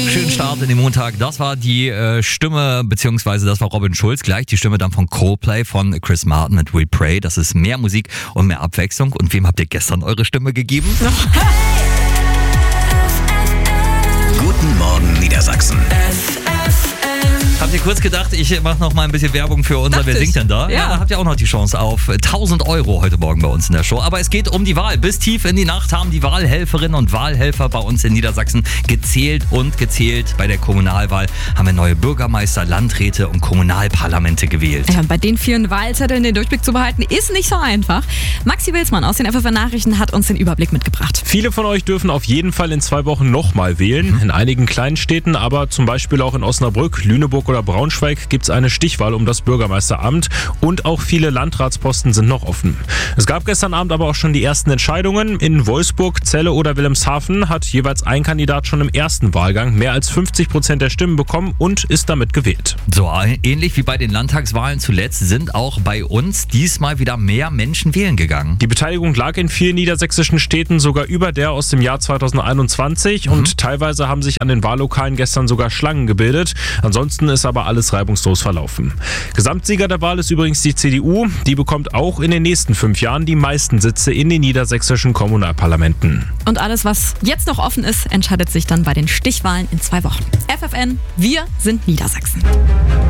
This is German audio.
Schönen Start in den Montag. Das war die Stimme, beziehungsweise das war Robin Schulz. Gleich die Stimme dann von Coldplay, von Chris Martin mit We Pray. Das ist mehr Musik und mehr Abwechslung. Und wem habt ihr gestern eure Stimme gegeben? Guten Morgen Niedersachsen. Habt ihr kurz gedacht, ich mache noch mal ein bisschen Werbung für unser Wer singt denn da? Ja, da habt ihr auch noch die Chance auf 1.000 € heute Morgen bei uns in der Show. Aber es geht um die Wahl. Bis tief in die Nacht haben die Wahlhelferinnen und Wahlhelfer bei uns in Niedersachsen gezählt und gezählt. Bei der Kommunalwahl haben wir neue Bürgermeister, Landräte und Kommunalparlamente gewählt. Ja, bei den vielen Wahlzetteln den Durchblick zu behalten, ist nicht so einfach. Maxi Wilsmann aus den FFN Nachrichten hat uns den Überblick mitgebracht. Viele von euch dürfen auf jeden Fall in 2 Wochen nochmal wählen. In einigen kleinen Städten, aber zum Beispiel auch in Osnabrück, Lüneburg oder Braunschweig gibt es eine Stichwahl um das Bürgermeisteramt und auch viele Landratsposten sind noch offen. Es gab gestern Abend aber auch schon die ersten Entscheidungen. In Wolfsburg, Celle oder Wilhelmshaven hat jeweils ein Kandidat schon im ersten Wahlgang mehr als 50% der Stimmen bekommen und ist damit gewählt. So, ähnlich wie bei den Landtagswahlen zuletzt sind auch bei uns diesmal wieder mehr Menschen wählen gegangen. Die Beteiligung lag in vielen niedersächsischen Städten sogar über der aus dem Jahr 2021 und teilweise haben sich an den Wahllokalen gestern sogar Schlangen gebildet. Ansonsten ist aber alles reibungslos verlaufen. Gesamtsieger der Wahl ist übrigens die CDU. Die bekommt auch in den nächsten 5 Jahren die meisten Sitze in den niedersächsischen Kommunalparlamenten. Und alles, was jetzt noch offen ist, entscheidet sich dann bei den Stichwahlen in 2 Wochen. FFN, wir sind Niedersachsen.